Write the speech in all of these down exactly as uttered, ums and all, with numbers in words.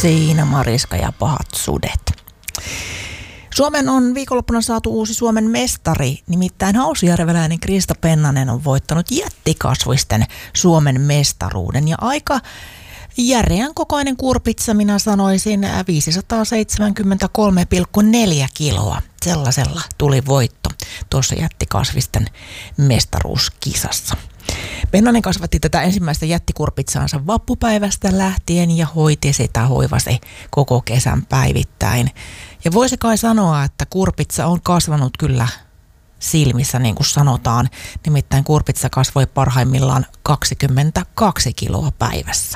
Siinä Mariska ja pahat sudet. Suomen on viikonloppuna saatu uusi Suomen mestari, nimittäin hausjärveläinen Krista Pennanen on voittanut jättikasvisten Suomen mestaruuden ja aika järeän kokoinen kurpitsa, minä sanoisin viisisataaseitsemänkymmentäkolme pilkku neljä kiloa. Sellaisella tuli voitto tuossa jättikasvisten mestaruuskisassa. Pennanen kasvatti tätä ensimmäistä jättikurpitsaansa vappupäivästä lähtien ja hoiti sitä, hoivasi koko kesän päivittäin. Ja voisi kai sanoa, että kurpitsa on kasvanut kyllä silmissä, niin kuin sanotaan. Nimittäin kurpitsa kasvoi parhaimmillaan kaksikymmentäkaksi kiloa päivässä.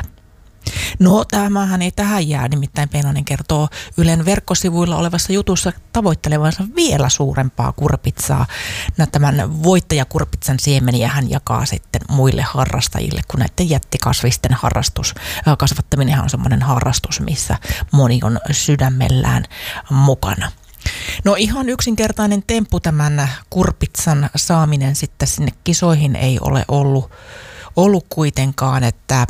No, tämähän ei tähän jää, nimittäin Pennanen kertoo Ylen verkkosivuilla olevassa jutussa tavoittelevansa vielä suurempaa kurpitsaa. Tämän voittajakurpitsan siemeniä hän jakaa sitten muille harrastajille, kun näiden jättikasvisten harrastus, kasvattaminen on semmoinen harrastus, missä moni on sydämellään mukana. No ihan yksinkertainen temppu tämän kurpitsan saaminen sitten sinne kisoihin ei ole ollut, ollut kuitenkaan, että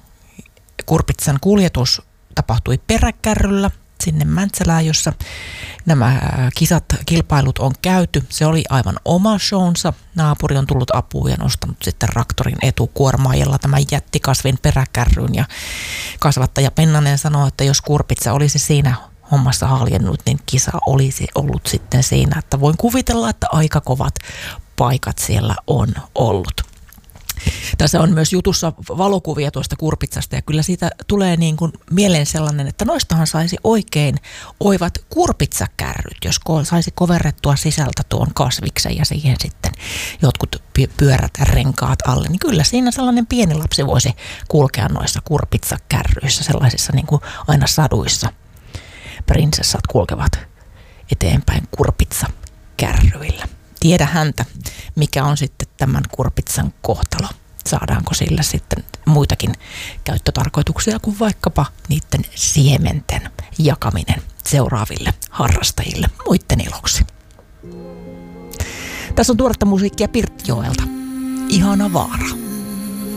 kurpitsan kuljetus tapahtui peräkärryllä sinne Mäntsälään, jossa nämä kisat, kilpailut on käyty. Se oli aivan oma shownsa. Naapuri on tullut apuun ja nostanut sitten traktorin etukuormaajalla tämän jättikasvin peräkärryyn. Ja kasvattaja Pennanen sanoo, että jos kurpitsa olisi siinä hommassa haljennut, niin kisa olisi ollut sitten siinä. Että voin kuvitella, että aika kovat paikat siellä on ollut. Tässä on myös jutussa valokuvia tuosta kurpitsasta ja kyllä siitä tulee niin kuin mieleen sellainen, että noistahan saisi oikein oivat kurpitsakärryt, jos saisi koverrettua sisältä tuon kasviksen ja siihen sitten jotkut pyörät renkaat alle, niin kyllä siinä sellainen pieni lapsi voisi kulkea noissa kurpitsakärryissä, sellaisissa niin kuin aina saduissa prinsessat kulkevat eteenpäin kurpitsakärryillä. Tiedä häntä, mikä on sitten tämän kurpitsan kohtalo. Saadaanko sillä sitten muitakin käyttötarkoituksia kuin vaikkapa niiden siementen jakaminen seuraaville harrastajille muiden iloksi. Tässä on tuoretta musiikkia Pirttijoelta. Ihana vaara.